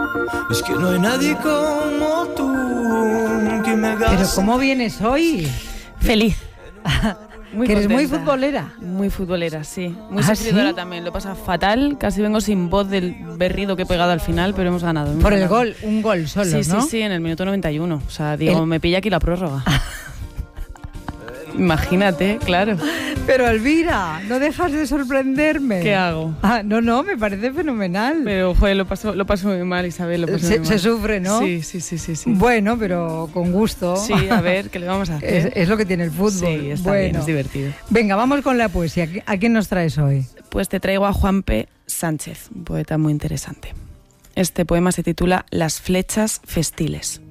Es que no hay nadie como tú que me haga. Pero ¿cómo vienes hoy? Feliz. Muy que eres contenta. muy futbolera. Muy futbolera, sí. Muy ¿Ah, sufridora sí? también. Lo pasa fatal. Casi vengo sin voz del berrido que he pegado al final, pero hemos ganado. Por el gol, un gol solo, Sí, ¿no? sí, en el minuto 91. O sea, digo, me pilla aquí la prórroga. Imagínate, claro. Pero Elvira, no dejas de sorprenderme. ¿Qué hago? No, me parece fenomenal. Pero, joder, lo paso muy mal, Isabel, lo paso muy mal. Se sufre, ¿no? Sí. Bueno, pero con gusto. Sí, a ver, ¿qué le vamos a hacer? Es lo que tiene el fútbol. Sí, está bien, es divertido. Venga, vamos con la poesía. ¿A quién nos traes hoy? Pues te traigo a Juan P. Sánchez, un poeta muy interesante. Este poema se titula Las flechas festiles.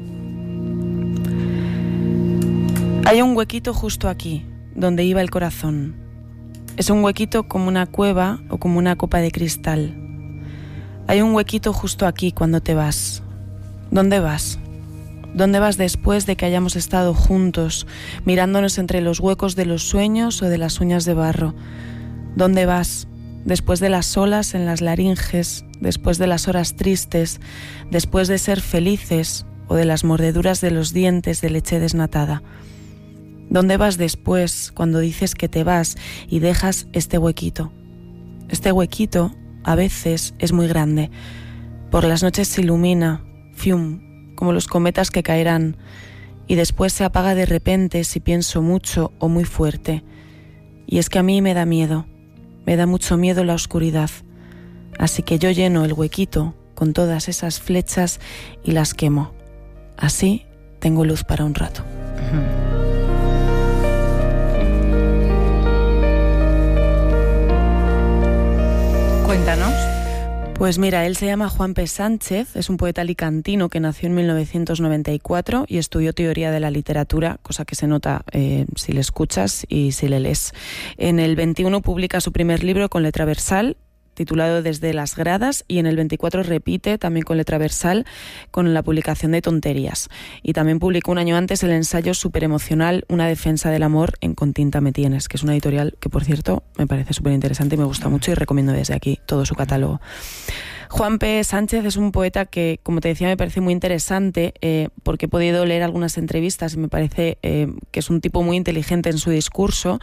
Hay un huequito justo aquí, donde iba el corazón. Es un huequito como una cueva o como una copa de cristal. Hay un huequito justo aquí cuando te vas. ¿Dónde vas? ¿Dónde vas después de que hayamos estado juntos, mirándonos entre los huecos de los sueños o de las uñas de barro? ¿Dónde vas? Después de las olas en las laringes, después de las horas tristes, después de ser felices o de las mordeduras de los dientes de leche desnatada. ¿Dónde vas después cuando dices que te vas y dejas este huequito? Este huequito a veces es muy grande. Por las noches se ilumina, fium, como los cometas que caerán, y después se apaga de repente si pienso mucho o muy fuerte. Y es que a mí me da miedo, me da mucho miedo la oscuridad. Así que yo lleno el huequito con todas esas flechas y las quemo. Así tengo luz para un rato. Cuéntanos. Pues mira, él se llama Juan P. Sánchez, es un poeta alicantino que nació en 1994 y estudió teoría de la literatura, cosa que se nota si le escuchas y si le lees. En el 21 publica su primer libro con letra versal, titulado Desde las gradas, y en el 24 repite, también con letra versal, con la publicación de Tonterías. Y también publicó un año antes el ensayo superemocional Una defensa del amor en Con tinta me tienes, que es una editorial que, por cierto, me parece súper interesante y me gusta mucho y recomiendo desde aquí todo su catálogo. Juan P. Sánchez es un poeta que, como te decía, me parece muy interesante porque he podido leer algunas entrevistas y me parece que es un tipo muy inteligente en su discurso,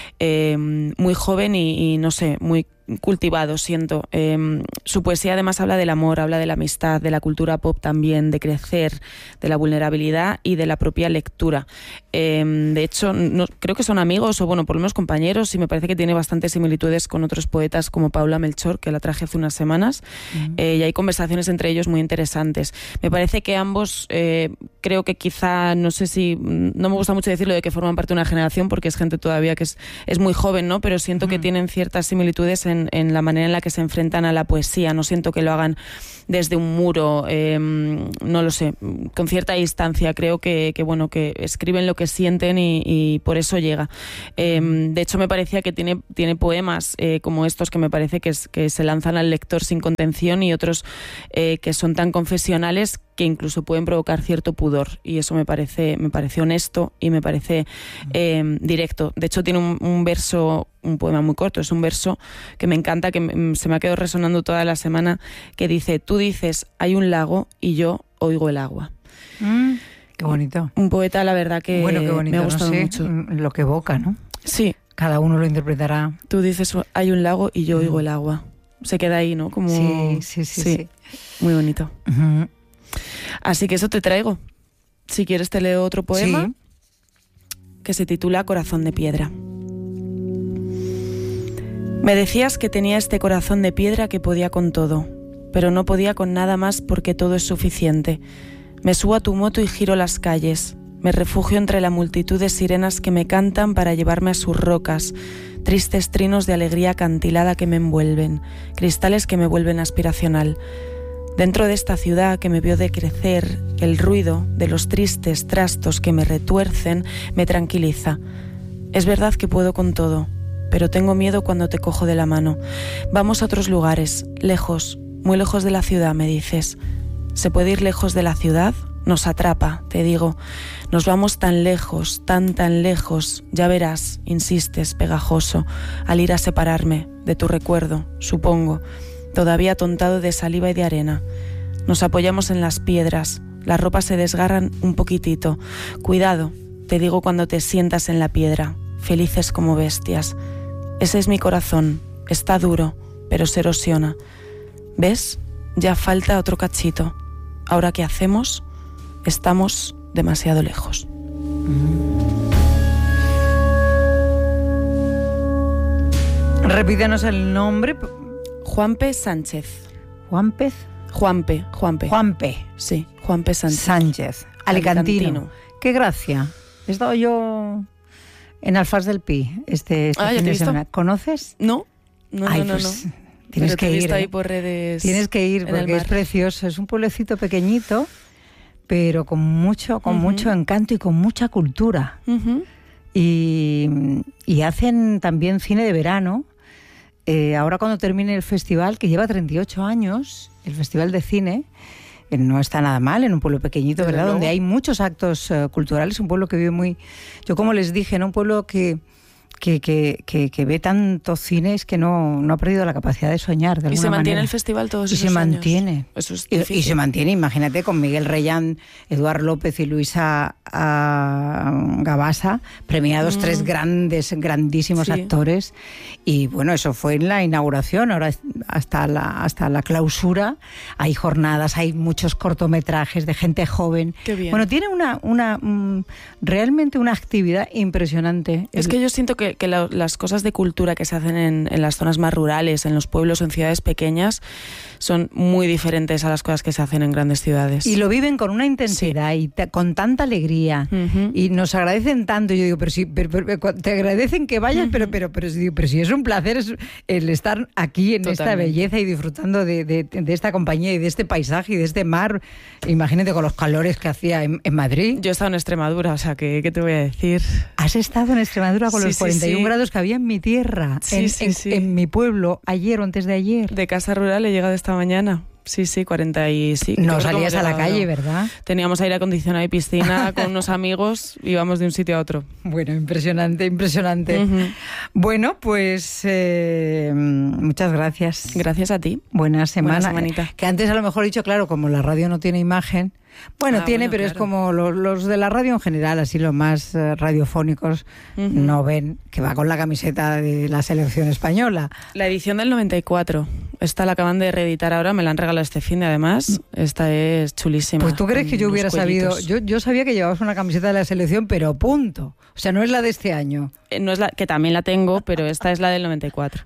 muy joven y no sé, muy cultivado, siento. Su poesía además habla del amor, habla de la amistad, de la cultura pop también, de crecer, de la vulnerabilidad y de la propia lectura. De hecho, no, creo que son amigos o, bueno, por lo menos compañeros, y me parece que tiene bastantes similitudes con otros poetas como Paula Melchor, que la traje hace unas semanas, y hay conversaciones entre ellos muy interesantes. Me parece que ambos, creo que quizá, no sé si, no me gusta mucho decirlo de que forman parte de una generación, porque es gente todavía que es muy joven, ¿no? Pero siento que tienen ciertas similitudes en la manera en la que se enfrentan a la poesía. No siento que lo hagan desde un muro, no lo sé, con cierta distancia. Creo que bueno, que escriben lo que sienten y por eso llega. De hecho, me parecía que tiene poemas como estos que me parece que se lanzan al lector sin contención, y otros que son tan confesionales que incluso pueden provocar cierto pudor, y eso me parece honesto y me parece directo. De hecho, tiene un verso, un poema muy corto, es un verso que me encanta, que se me ha quedado resonando toda la semana, que dice: tú dices hay un lago y yo oigo el agua. Qué bonito. Un poeta, la verdad, que bueno, qué bonito, me ha gustado mucho. Lo que evoca, ¿no? Sí. Cada uno lo interpretará. Tú dices hay un lago y yo oigo el agua. Se queda ahí, ¿no? Como... Sí. Muy bonito. Así que eso te traigo. Si quieres te leo otro poema que se titula Corazón de piedra. Me decías que tenía este corazón de piedra que podía con todo, pero no podía con nada más porque todo es suficiente. Me subo a tu moto y giro las calles. Me refugio entre la multitud de sirenas que me cantan para llevarme a sus rocas, tristes trinos de alegría acantilada que me envuelven, cristales que me vuelven aspiracional. Dentro de esta ciudad que me vio decrecer, el ruido de los tristes trastos que me retuercen me tranquiliza. Es verdad que puedo con todo, pero tengo miedo cuando te cojo de la mano. Vamos a otros lugares, lejos, muy lejos de la ciudad, me dices. ¿Se puede ir lejos de la ciudad? Nos atrapa, te digo. Nos vamos tan lejos, tan lejos. Ya verás, insistes, pegajoso, al ir a separarme de tu recuerdo, supongo, todavía atontado de saliva y de arena. Nos apoyamos en las piedras. Las ropas se desgarran un poquitito. Cuidado, te digo cuando te sientas en la piedra. Felices como bestias. Ese es mi corazón. Está duro, pero se erosiona. ¿Ves? Ya falta otro cachito. Ahora, ¿qué hacemos? Estamos demasiado lejos. Repítenos el nombre. Juanpe Sánchez. ¿Juanpez? Juanpe. Juanpe. Sí, Juanpe Sánchez. Sánchez. Alicantino. Qué gracia. He estado yo en Alfaz del Pi este fin de semana. ¿Conoces? No. Pues, tienes que ir. Ahí por redes. Tienes que ir porque es precioso. Es un pueblecito pequeñito, pero con mucho encanto y con mucha cultura. Y hacen también cine de verano. Ahora cuando termine el festival, que lleva 38 años, el Festival de Cine, no está nada mal en un pueblo pequeñito, ¿verdad? Luego. Donde hay muchos actos culturales, un pueblo que vive muy... Yo como les dije, ¿no? Un pueblo que ve tantos cines que no ha perdido la capacidad de soñar de alguna manera. Y se mantiene el festival todos esos años. Y se mantiene. Eso es difícil. Y se mantiene, imagínate, con Miguel Reyán, Eduard López y Luisa Gabasa, premiados, tres grandísimos actores. Y bueno, eso fue en la inauguración. Ahora hasta la clausura hay jornadas, hay muchos cortometrajes de gente joven. Qué bien. Bueno, tiene realmente una actividad impresionante. Es que yo siento que las cosas de cultura que se hacen en las zonas más rurales, en los pueblos o en ciudades pequeñas, son muy diferentes a las cosas que se hacen en grandes ciudades. Y lo viven con una intensidad y con tanta alegría. Y nos agradecen tanto. Yo digo, pero te agradecen que vayas, pero si es un placer el estar aquí en esta belleza y disfrutando de esta compañía y de este paisaje y de este mar. Imagínate con los calores que hacía en Madrid. Yo he estado en Extremadura, o sea, ¿qué te voy a decir? ¿Has estado en Extremadura con los 41 grados que había en mi tierra? En mi pueblo, ayer o antes de ayer. De casa rural he llegado esta mañana. Sí, 40 y sí. No salías a la calle, ¿verdad? Teníamos aire acondicionado y piscina con unos amigos, íbamos de un sitio a otro. Bueno, impresionante. Bueno, pues muchas gracias. Gracias a ti. Buena semana. Buena semanita. Que antes a lo mejor he dicho, claro, como la radio no tiene imagen... Bueno, pero claro. Es como los de la radio en general, así los más radiofónicos no ven, que va con la camiseta de la selección española. La edición del 94, esta la acaban de reeditar ahora, me la han regalado este fin de además, esta es chulísima. Pues tú crees que yo hubiera sabido, yo sabía que llevabas una camiseta de la selección, pero punto, o sea, no es la de este año. No es que también la tengo, pero esta es la del 94.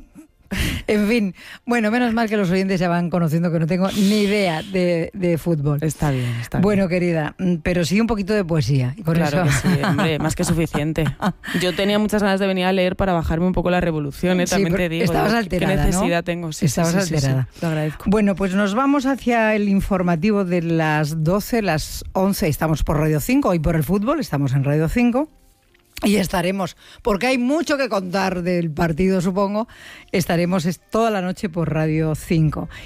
En fin, bueno, menos mal que los oyentes ya van conociendo que no tengo ni idea de fútbol. Está bien. Bueno, querida, pero sí un poquito de poesía. Claro que sí, hombre, más que suficiente. Yo tenía muchas ganas de venir a leer para bajarme un poco la revolución, también te digo. Estabas alterada, ¿qué necesidad ¿no? tengo? Estabas alterada. Lo agradezco. Bueno, pues nos vamos hacia el informativo de las 12, las 11. Estamos por Radio 5, hoy por el fútbol, estamos en Radio 5. Y estaremos, porque hay mucho que contar del partido, supongo, estaremos toda la noche por Radio 5.